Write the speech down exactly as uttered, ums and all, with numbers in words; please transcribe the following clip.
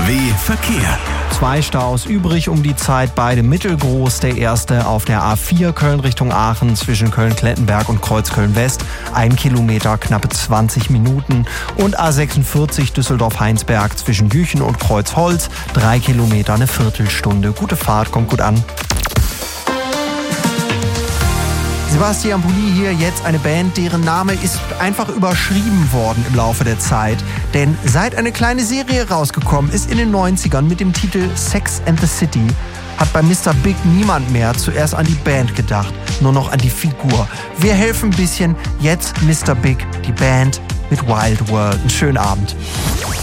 W Verkehr. Zwei Staus übrig um die Zeit, beide mittelgroß. Der erste auf der A vier Köln Richtung Aachen zwischen Köln-Klettenberg und Kreuzköln-West. Ein Kilometer, knappe zwanzig Minuten. Und A sechsundvierzig Düsseldorf-Heinsberg zwischen Jüchen und Kreuzholz. Drei Kilometer, eine Viertelstunde. Gute Fahrt, kommt gut an. Sebastian Bulli hier, jetzt eine Band, deren Name ist einfach überschrieben worden im Laufe der Zeit. Denn seit eine kleine Serie rausgekommen ist in den neunzigern mit dem Titel Sex and the City, hat bei Mister Big niemand mehr zuerst an die Band gedacht, nur noch an die Figur. Wir helfen ein bisschen, jetzt Mister Big, die Band mit Wild World. Einen schönen Abend.